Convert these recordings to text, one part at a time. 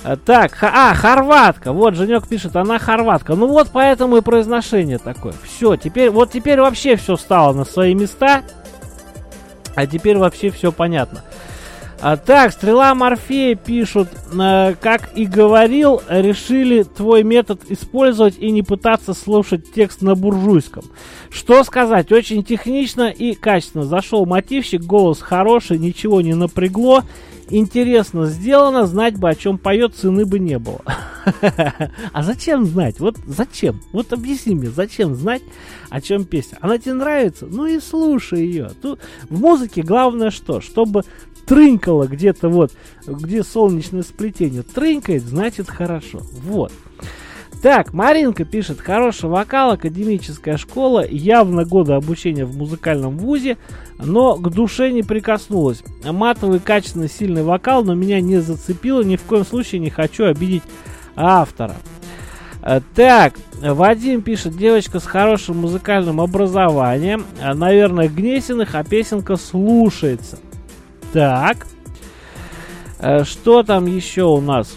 Так, хорватка. Вот, Женек пишет, она хорватка. Ну вот поэтому и произношение такое. Все, теперь вообще все стало на свои места. А теперь вообще все понятно. Так, Стрела Морфея пишут, как и говорил, решили твой метод использовать и не пытаться слушать текст на буржуйском. Что сказать, очень технично и качественно. Зашел мотивчик, голос хороший, ничего не напрягло. Интересно сделано, знать бы, о чем поет, цены бы не было. А зачем знать? Вот зачем? Вот объясни мне, зачем знать, о чем песня? Она тебе нравится? Ну и слушай ее. Тут в музыке главное что? Чтобы трынькало где-то вот, где солнечное сплетение трынькает, значит хорошо. Вот. Так, Маринка пишет, хороший вокал, академическая школа, явно годы обучения в музыкальном вузе, но к душе не прикоснулась. Матовый, качественный, сильный вокал, но меня не зацепило, ни в коем случае не хочу обидеть автора. Так, Вадим пишет, девочка с хорошим музыкальным образованием, наверное, Гнесиных, а песенка слушается. Так, что там еще у нас?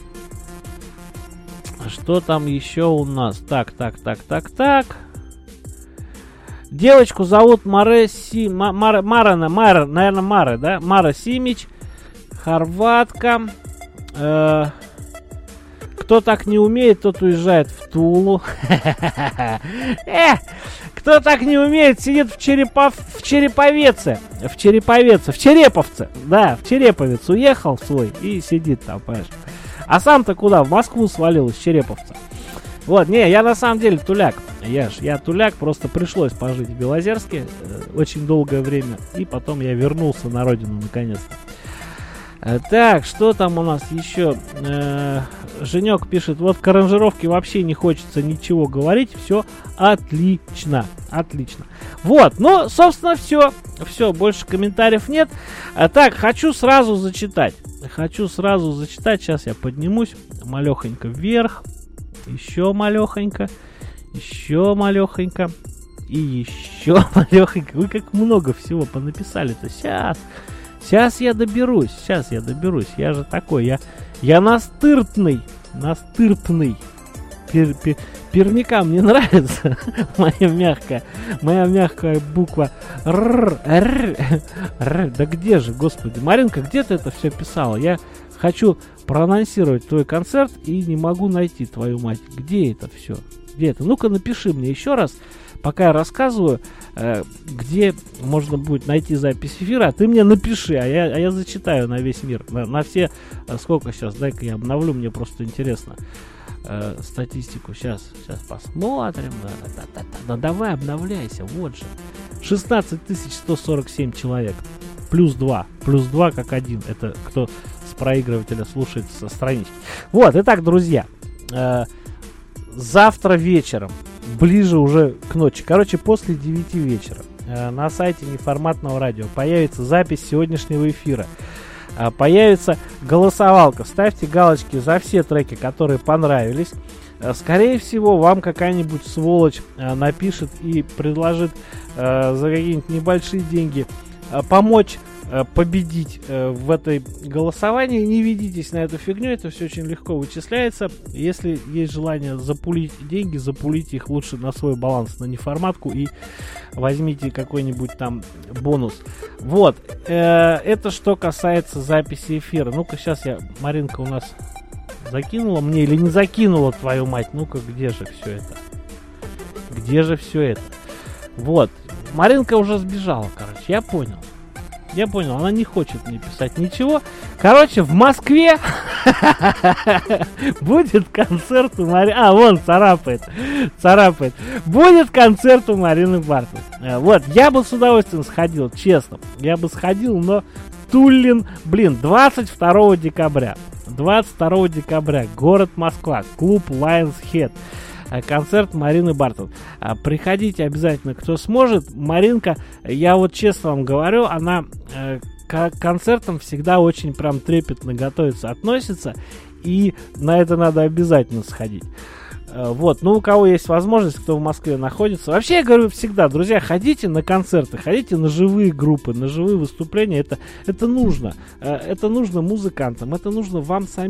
Что там еще у нас? Так. Девочку зовут Мара, наверное, Мара, да? Мара Симич, хорватка. Кто так не умеет, тот уезжает в Тулу. Кто так не умеет, сидит в Череповце. В Череповце. Да, в Череповец уехал свой и сидит там, понимаешь. А сам-то куда? В Москву свалил из Череповца. Вот, не, я на самом деле туляк. Я туляк, просто пришлось пожить в Белозерске очень долгое время. И потом я вернулся на родину наконец-то. Так, что там у нас еще? Женек пишет, вот к аранжировке вообще не хочется ничего говорить. Все отлично. Отлично. Вот, ну, собственно, все. Все, больше комментариев нет. Так, хочу сразу зачитать. Сейчас я поднимусь малехонько вверх. Еще малехонько. Еще малехонько. И еще малехонько. Вы как много всего понаписали-то. Сейчас я доберусь. Я же такой. Я настыртный. Пермякам мне нравится моя мягкая буква Р. Да где же, господи, Маринка, где ты это все писала? Я хочу проанонсировать твой концерт и не могу найти, твою мать. Где это все? Где это? Ну-ка напиши мне еще раз, пока я рассказываю, где можно будет найти запись эфира, а ты мне напиши, а я зачитаю на весь мир, на все, сколько сейчас, дай-ка я обновлю, мне просто интересно. Статистику сейчас посмотрим. Да давай обновляйся, вот же 16 147 человек плюс 2 как один, это кто с проигрывателя слушает со странички. Вот, итак, друзья, завтра вечером, ближе уже к ночи, короче, после 9 вечера на сайте Неформатного радио появится запись сегодняшнего эфира. Появится голосовалка. Ставьте галочки за все треки, которые понравились. Скорее всего, вам какая-нибудь сволочь напишет и предложит за какие-нибудь небольшие деньги помочь победить в этой голосовании. Не ведитесь на эту фигню, это все очень легко вычисляется. Если есть желание запулить деньги, запулите их лучше на свой баланс, на неформатку, и возьмите какой-нибудь там бонус. Вот, это что касается записи эфира. Ну-ка, сейчас Маринка у нас закинула мне или не закинула, твою мать. Ну-ка, где же все это? Вот, Маринка уже сбежала, короче, я понял, она не хочет мне писать ничего. Короче, в Москве будет концерт у Марины... вон, царапает. Будет концерт у Марины Бартл. Вот, я бы с удовольствием сходил, честно. Но Туллин, 22 декабря. Город Москва, клуб Lions Head. Концерт Марины Бартл. Приходите обязательно, кто сможет. Маринка, я вот честно вам говорю, она к концертам всегда очень прям трепетно готовится, относится. И на это надо обязательно сходить. Вот, ну у кого есть возможность, кто в Москве находится. Вообще, я говорю всегда, друзья, ходите на концерты, ходите на живые группы, на живые выступления. Это нужно. Это нужно музыкантам, это нужно вам самим.